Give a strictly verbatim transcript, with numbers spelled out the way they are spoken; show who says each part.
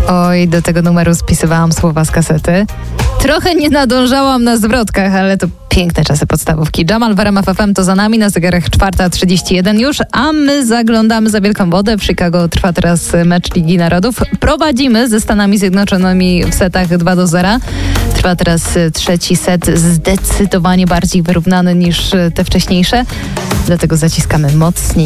Speaker 1: Oj, do tego numeru spisywałam słowa z kasety. Trochę nie nadążałam na zwrotkach, ale to piękne czasy podstawówki. Jamal w R M F F M to za nami, na zegarach czwarta trzydzieści jeden już, a my zaglądamy za wielką wodę. W Chicago trwa teraz mecz Ligi Narodów. Prowadzimy ze Stanami Zjednoczonymi w setach dwa do zera. Trwa teraz trzeci set, zdecydowanie bardziej wyrównany niż te wcześniejsze, dlatego zaciskamy mocniej.